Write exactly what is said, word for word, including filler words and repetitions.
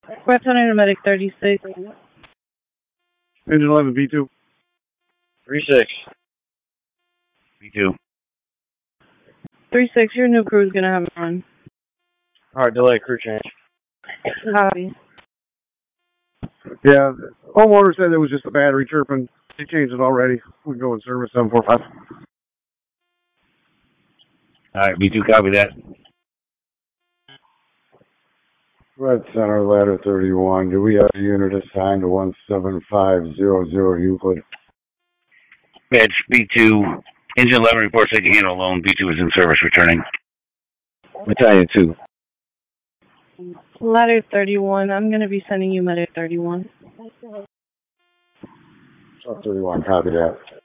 West Hunter Medic thirty-six. Engine eleven, V two. three six. V two. three six, your new crew's gonna have a run. Alright, delay, crew change. Copy. Yeah, homeowner said it was just a battery chirping. They changed it already. We can go in service seven four five. Alright, V two, copy that. Red Center, ladder thirty-one. Do we have a unit assigned to one seven five zero zero Euclid? Badge, V two. Engine eleven reports they can handle alone. V two is in service, returning. Battalion two. Ladder thirty-one, I'm gonna be sending you Medic thirty-one. thirty-one, copy that.